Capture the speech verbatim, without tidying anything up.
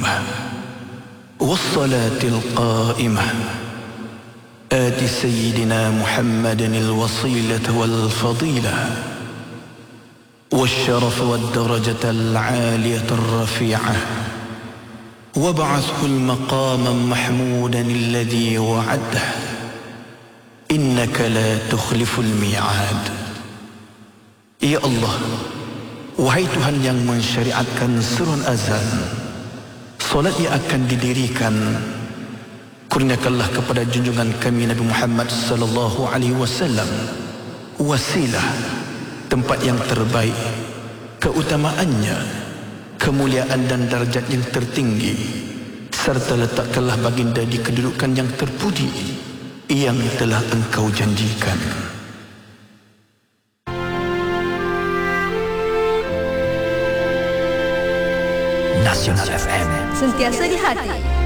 الدائمة والصلاة القائمة آت سيدنا محمد الوصيلة والفضيلة والشرف والدرجة العالية الرفيعة وابعثه المقام محمودا الذي وعده إنك لا تخلف الميعاد. Ya Allah, wahai Tuhan yang mensyariatkan seruan azan, solat yang akan didirikan, kurniakanlah kepada junjungan kami Nabi Muhammad sallallahu alaihi wasallam wasilah, tempat yang terbaik, keutamaannya, kemuliaan dan darjat yang tertinggi, serta letakkanlah baginda di kedudukan yang terpuji yang telah engkau janjikan. Nasional F M, sentiasa di hati.